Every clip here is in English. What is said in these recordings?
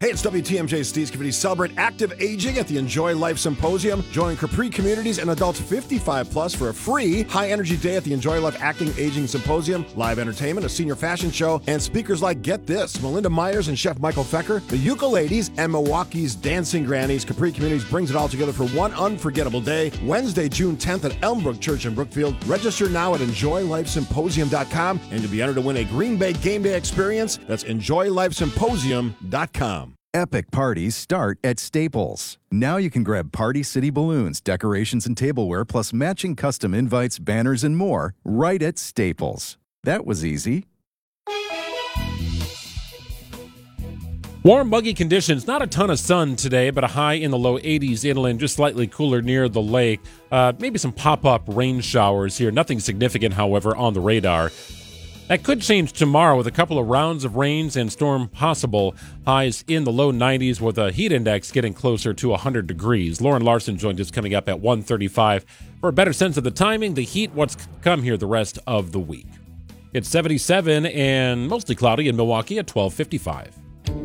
Hey, it's WTMJ Steve Cavity. Celebrate active aging at the Enjoy Life Symposium. Join Capri Communities and adults 55 plus for a free high-energy day at the Enjoy Life Acting Aging Symposium. Live entertainment, a senior fashion show, and speakers like, get this, Melinda Myers and Chef Michael Fecker, the Ukuladies, and Milwaukee's Dancing Grannies. Capri Communities brings it all together for one unforgettable day, Wednesday, June 10th at Elmbrook Church in Brookfield. Register now at EnjoyLifeSymposium.com, and you'll be entered to win a Green Bay game day experience. That's EnjoyLifeSymposium.com. Epic parties start at Staples. Now you can grab Party City balloons, decorations, and tableware, plus matching custom invites, banners, and more right at Staples. That was easy. Warm, muggy conditions. Not a ton of sun today, but a high in the low 80s inland, just slightly cooler near the lake. Maybe some pop-up rain showers here. Nothing significant, however, on the radar. That could change tomorrow with a couple of rounds of rains and storm possible. Highs in the low 90s with a heat index getting closer to 100 degrees. Lauren Larson joins us coming up at 1:35. For a better sense of the timing, the heat, what's come here the rest of the week. It's 77 and mostly cloudy in Milwaukee at 12:55.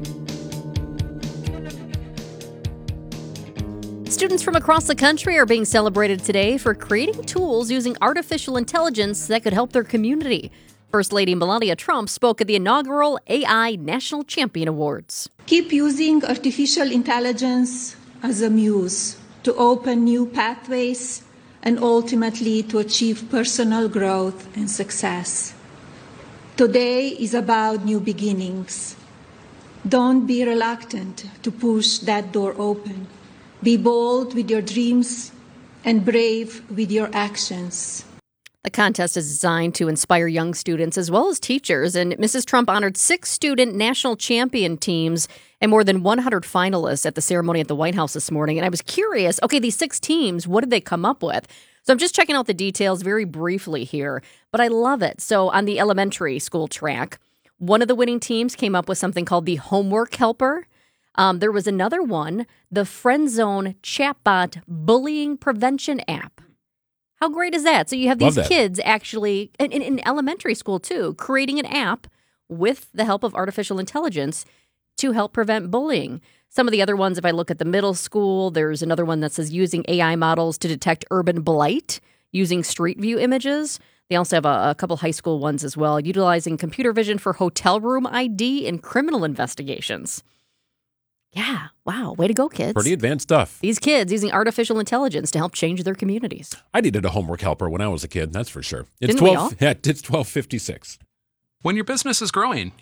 Students from across the country are being celebrated today for creating tools using artificial intelligence that could help their community. First Lady Melania Trump spoke at the inaugural AI National Champion Awards. Keep using artificial intelligence as a muse to open new pathways and ultimately to achieve personal growth and success. Today is about new beginnings. Don't be reluctant to push that door open. Be bold with your dreams and brave with your actions. The contest is designed to inspire young students as well as teachers, and Mrs. Trump honored 6 student national champion teams and more than 100 finalists at the ceremony at the White House this morning. And I was curious, okay, these 6 teams, what did they come up with? So I'm just checking out the details very briefly here, but I love it. So on the elementary school track, one of the winning teams came up with something called the Homework Helper. There was another one, the Friend Zone Chatbot Bullying Prevention App. How great is that? So you have these kids actually, in elementary school too, creating an app with the help of artificial intelligence to help prevent bullying. Some of the other ones, if I look at the middle school, there's another one that says using AI models to detect urban blight using street view images. They also have a couple high school ones as well, utilizing computer vision for hotel room ID and criminal investigations. Yeah. Wow. Way to go, kids. Pretty advanced stuff. These kids using artificial intelligence to help change their communities. I needed a homework helper when I was a kid, that's for sure. It's Didn't we all? Yeah, it's 12:56. When your business is growing,